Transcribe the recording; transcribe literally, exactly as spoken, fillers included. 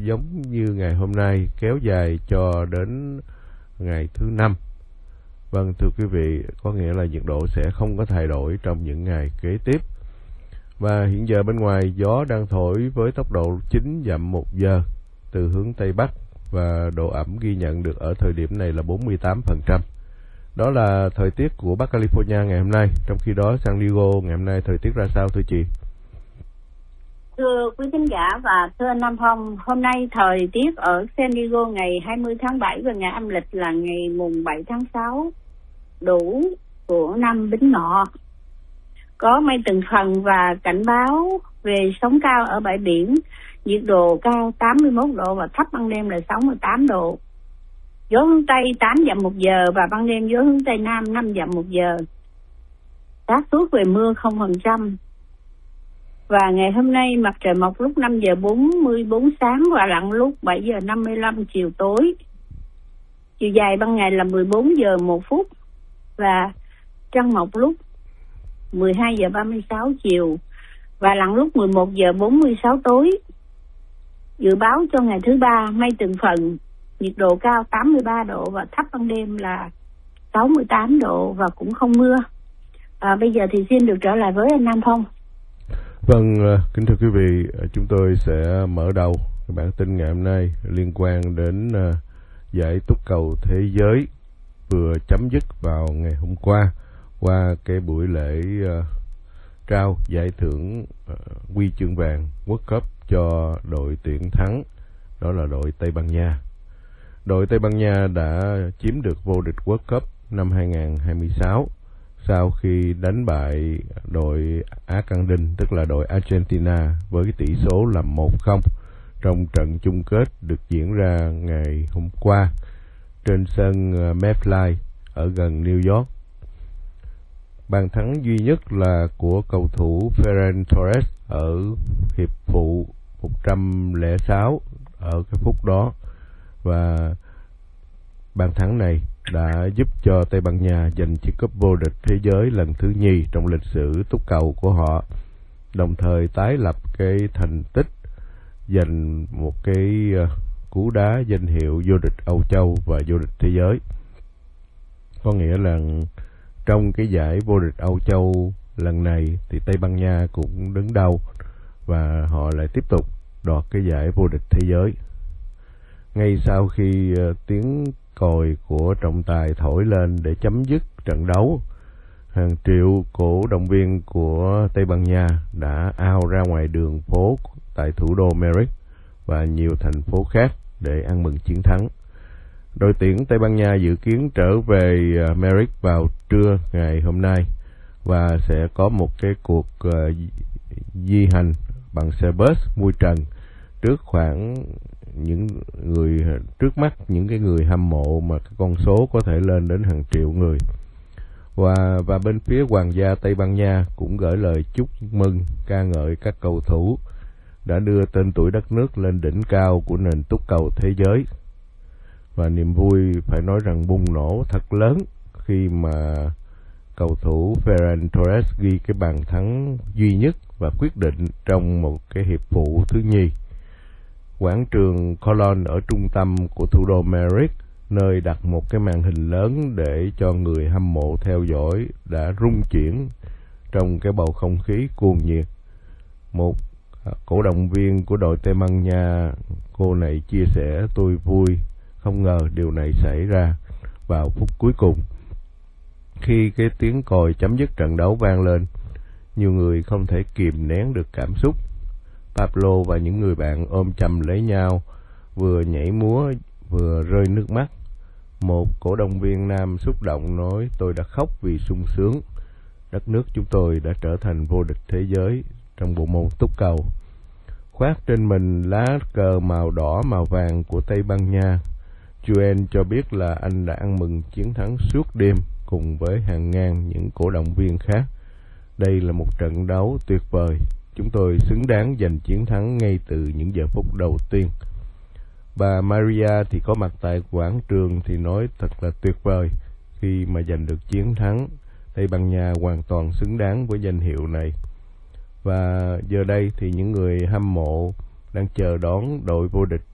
giống như ngày hôm nay, kéo dài cho đến ngày thứ năm. Vâng, thưa quý vị, có nghĩa là nhiệt độ sẽ không có thay đổi trong những ngày kế tiếp. Và hiện giờ bên ngoài gió đang thổi với tốc độ chín dặm một giờ từ hướng Tây Bắc, và độ ẩm ghi nhận được ở thời điểm này là bốn mươi tám phần trăm. Đó là thời tiết của Bắc California ngày hôm nay. Trong khi đó San Diego ngày hôm nay thời tiết ra sao thưa chị? Thưa quý khán giả và thưa anh Nam Phong, hôm nay thời tiết ở San Diego ngày hai mươi tháng bảy và ngày âm lịch là ngày mùng bảy tháng sáu, đủ của năm Bính Ngọ. Có mây từng phần và cảnh báo về sóng cao ở bãi biển, nhiệt độ cao tám mươi mốt độ và thấp ban đêm là sáu mươi tám độ. Gió hướng Tây tám dặm một giờ và ban đêm gió hướng Tây Nam năm dặm một giờ. xác suất về mưa không phần trăm. Và ngày hôm nay mặt trời mọc lúc năm giờ bốn mươi bốn sáng và lặn lúc bảy giờ năm mươi lăm chiều tối. Chiều dài ban ngày là mười bốn giờ một phút và trăng mọc lúc mười hai giờ ba mươi sáu chiều và lặn lúc mười một giờ bốn mươi sáu tối. Dự báo cho ngày thứ ba mây từng phần, nhiệt độ cao tám mươi ba độ và thấp ban đêm là sáu mươi tám độ và cũng không mưa. À, bây giờ thì xin được trở lại với anh Nam Phong. Vâng, kính thưa quý vị, chúng tôi sẽ mở đầu bản tin ngày hôm nay liên quan đến uh, giải túc cầu thế giới vừa chấm dứt vào ngày hôm qua qua cái buổi lễ uh, trao giải thưởng uh, huy chương vàng World Cup cho đội tuyển thắng, đó là đội Tây Ban Nha. Đội Tây Ban Nha đã chiếm được vô địch World Cup năm hai không hai sáu sau khi đánh bại đội Argentina, tức là đội Argentina, với cái tỷ số là một không trong trận chung kết được diễn ra ngày hôm qua trên sân MetLife ở gần New York. Bàn thắng duy nhất là của cầu thủ Ferran Torres ở hiệp phụ một trăm lẻ sáu ở cái phút đó, và bàn thắng này đã giúp cho Tây Ban Nha giành chiếc cúp vô địch thế giới lần thứ nhì trong lịch sử túc cầu của họ, đồng thời tái lập cái thành tích giành một cái uh, cú đá danh hiệu vô địch Âu Châu và vô địch thế giới. Có nghĩa là trong cái giải vô địch Âu Châu lần này thì Tây Ban Nha cũng đứng đầu và họ lại tiếp tục đoạt cái giải vô địch thế giới. Ngay sau khi uh, tiếng còi của trọng tài thổi lên để chấm dứt trận đấu, hàng triệu cổ động viên của Tây Ban Nha đã ao ra ngoài đường phố tại thủ đô Madrid và nhiều thành phố khác để ăn mừng chiến thắng. Đội tuyển Tây Ban Nha dự kiến trở về Madrid vào trưa ngày hôm nay và sẽ có một cái cuộc uh, di hành bằng xe bus mui trần trước khoảng những người trước mắt những cái người hâm mộ mà cái con số có thể lên đến hàng triệu người. Và và bên phía hoàng gia Tây Ban Nha cũng gửi lời chúc mừng ca ngợi các cầu thủ đã đưa tên tuổi đất nước lên đỉnh cao của nền túc cầu thế giới. Và niềm vui phải nói rằng bùng nổ thật lớn khi mà cầu thủ Ferran Torres ghi cái bàn thắng duy nhất và quyết định trong một cái hiệp phụ thứ nhì. Quảng trường Colón ở trung tâm của thủ đô Madrid, nơi đặt một cái màn hình lớn để cho người hâm mộ theo dõi, đã rung chuyển trong cái bầu không khí cuồng nhiệt. Một cổ động viên của đội Tây Ban Nha, cô này chia sẻ: tôi vui, không ngờ điều này xảy ra vào phút cuối cùng. Khi cái tiếng còi chấm dứt trận đấu vang lên, nhiều người không thể kìm nén được cảm xúc. Pablo và những người bạn ôm chầm lấy nhau, vừa nhảy múa vừa rơi nước mắt. Một cổ động viên nam xúc động nói: tôi đã khóc vì sung sướng. Đất nước chúng tôi đã trở thành vô địch thế giới trong bộ môn túc cầu. Khoác trên mình lá cờ màu đỏ màu vàng của Tây Ban Nha, Joel cho biết là anh đã ăn mừng chiến thắng suốt đêm cùng với hàng ngàn những cổ động viên khác. Đây là một trận đấu tuyệt vời. Chúng tôi xứng đáng giành chiến thắng ngay từ những giờ phút đầu tiên. Bà Maria thì có mặt tại quảng trường thì nói thật là tuyệt vời khi mà giành được chiến thắng. Tây Ban Nha hoàn toàn xứng đáng với danh hiệu này. Và giờ đây thì những người hâm mộ đang chờ đón đội vô địch